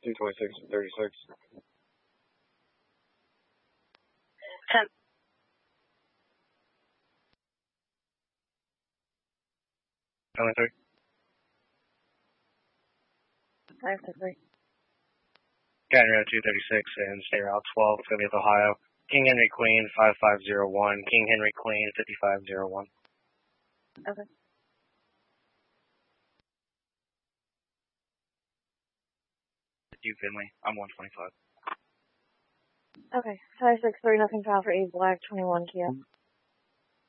226 and 36. 10. Only 3. 563. Got route 236 and stay route 12, it's going to be Ohio. King Henry Queen 5501, King Henry Queen 5501. Okay. You, Finley. I'm 125. Okay. 563, nothing found for A Black 21 Kia.